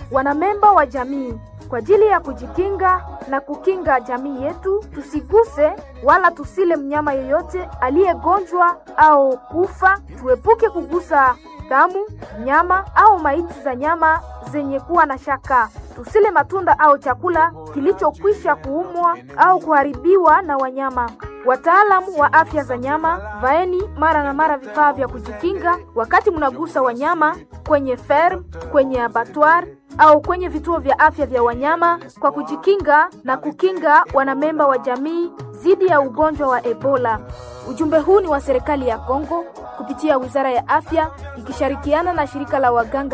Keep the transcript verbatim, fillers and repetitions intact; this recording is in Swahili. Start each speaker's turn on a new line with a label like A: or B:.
A: Wanamemba wa jamii, kwa ajili ya kujikinga na kukinga jamii yetu, tusiguse wala tusile mnyama yeyote aliyegonjwa au kufa. Tuepuke kugusa damu, nyama au maiti za nyama zenye kuwa na shaka. Tusile matunda au chakula kilichokwisha kuumwa au kuharibiwa na wanyama. Wataalamu wa afya za nyama, vaeni mara na mara vifaa vya kujikinga wakati mnagusa wanyama kwenye ferm, kwenye abattoir au kwenye vituo vya afya vya wanyama, kwa kujikinga na kukinga wanamemba wa jamii dhidi ya ugonjwa wa Ebola. Ujumbe huu ni wa serikali ya Kongo kupitia Wizara ya Afya ikishirikiana na shirika la waganga